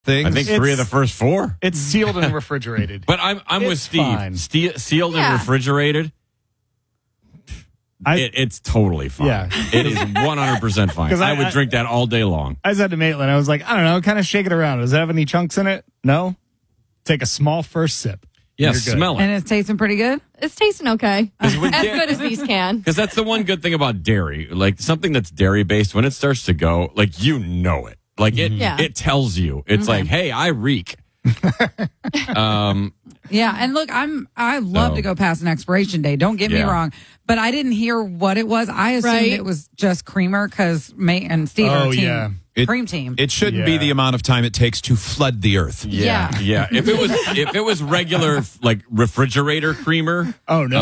things. I think 3 of the first 4. It's sealed and refrigerated. But I'm with Steve. fine. Sealed and refrigerated. It's totally fine. Yeah. It is 100% fine. 'Cause I would I- drink that all day long. I said to Maitland, I was like, I don't know, kind of shake it around. Does it have any chunks in it? No? Take a small first sip. Yeah, You're good. smell it. And it's tasting pretty good? It's tasting okay. As with good as these can. Because that's the one good thing about dairy. Like something that's dairy based, when it starts to go, like you know it. Like it tells you. It's like, hey, I reek. Yeah, and look, I love to go past an expiration date. Don't get me wrong, but I didn't hear what it was. I assumed it was just creamer because May and Steve are team. Cream team. It shouldn't be the amount of time it takes to flood the earth. Yeah. If it was regular like refrigerator creamer, and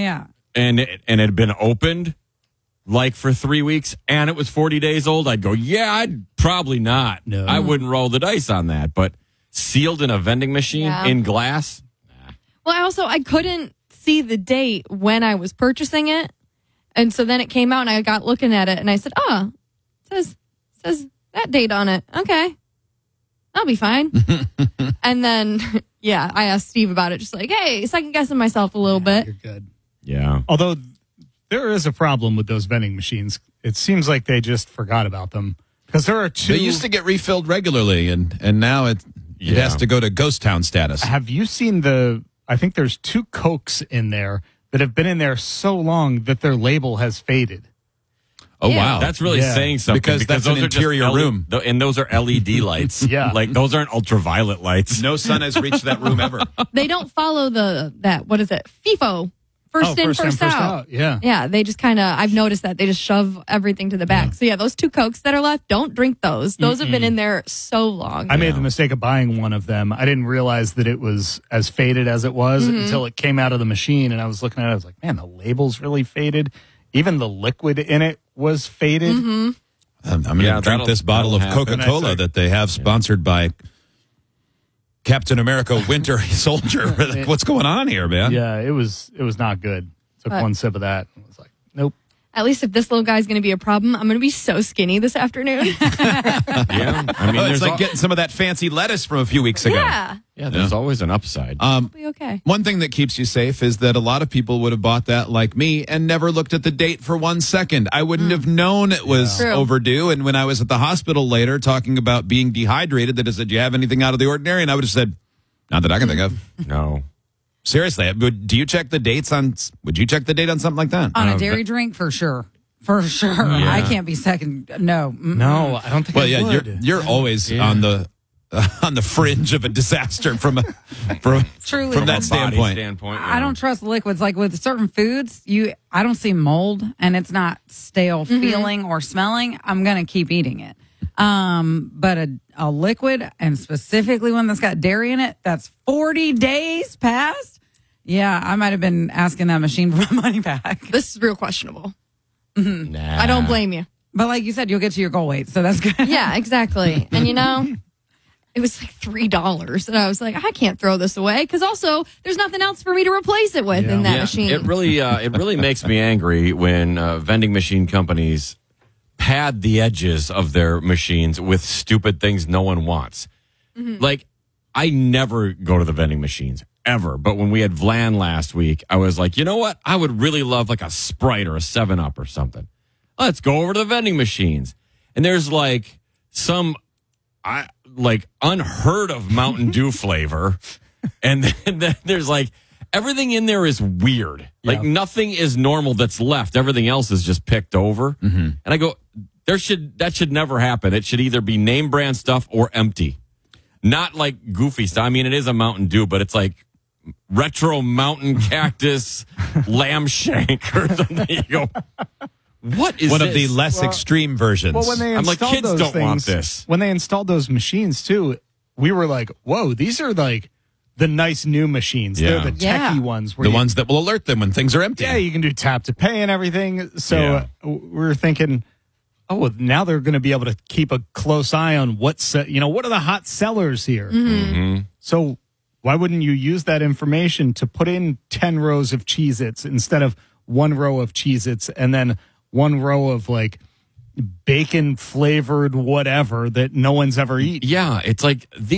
it had been opened like for 3 weeks and it was 40 days old, I'd go, I'd probably not. No. I wouldn't roll the dice on that. But sealed in a vending machine in glass. Well, I couldn't see the date when I was purchasing it. And so then it came out and I got looking at it and I said, it says that date on it. Okay. I'll be fine. And then, I asked Steve about it, just like, hey, second guessing myself a little bit. You're good. Yeah. Although there is a problem with those vending machines. It seems like they just forgot about them. Because there are 2. They used to get refilled regularly, and now it has to go to ghost town status. Have you seen I think there's 2 Cokes in there that have been in there so long that their label has faded. Oh, wow. That's really saying something. Because that's an those are just interior room. And those are LED lights. Like those aren't ultraviolet lights. No sun has reached that room ever. They don't follow what is it? FIFO. First in, first out. Yeah. Yeah, they just kind of, I've noticed that. They just shove everything to the back. So, those 2 Cokes that are left, don't drink those. Those have been in there so long. I made the mistake of buying one of them. I didn't realize that it was as faded as it was until it came out of the machine. And I was looking at it, I was like, man, the label's really faded. Even the liquid in it was faded. I'm going to drink this bottle of Coca-Cola that they have sponsored by Captain America Winter Soldier. What's going on here, man? Yeah, it was not good. Took one sip of that and was like, nope. At least if this little guy's going to be a problem, I'm going to be so skinny this afternoon. It's like getting some of that fancy lettuce from a few weeks ago. There's always an upside. It'll be okay. One thing that keeps you safe is that a lot of people would have bought that like me and never looked at the date for 1 second. I wouldn't have known it was overdue. And when I was at the hospital later talking about being dehydrated, they said, do you have anything out of the ordinary? And I would have said, not that I can think of. No. Seriously, would you check the date on something like that? On a dairy drink, for sure. For sure. Yeah. I can't be second. No. No, I don't think I would. You're always on the fringe of a disaster from Truly. from that standpoint. I don't trust liquids. Like with certain foods, I don't see mold and it's not stale feeling or smelling. I'm going to keep eating it. But a liquid, and specifically one that's got dairy in it, that's 40 days past. Yeah, I might have been asking that machine for my money back. This is real questionable. Nah. I don't blame you. But like you said, you'll get to your goal weight, so that's good. Yeah, exactly. And it was like $3. And I was like, I can't throw this away. Because also, there's nothing else for me to replace it with in that machine. It really makes me angry when vending machine companies pad the edges of their machines with stupid things no one wants. Like, I never go to the vending machines, ever. But when we had Vlan last week, I was like, you know what? I would really love like a Sprite or a 7-Up or something. Let's go over to the vending machines. And there's like some unheard of Mountain Dew flavor. And then there's like, everything in there is weird. Like nothing is normal that's left. Everything else is just picked over. And I go, that should never happen. It should either be name brand stuff or empty. Not like goofy stuff. I mean, it is a Mountain Dew, but it's like retro mountain cactus lamb shank or something. You go, what is one this? of the less extreme versions? Well, when they I'm like, installed kids those don't things, want this. When they installed those machines too, we were like, whoa, these are like the nice new machines. Yeah. They're the techie ones. The ones that will alert them when things are empty. Yeah, you can do tap to pay and everything. So we were thinking, oh, well, now they're going to be able to keep a close eye on what are the hot sellers here. So why wouldn't you use that information to put in 10 rows of Cheez-Its instead of 1 row of Cheez-Its and then 1 row of like bacon flavored whatever that no one's ever eaten? Yeah, it's like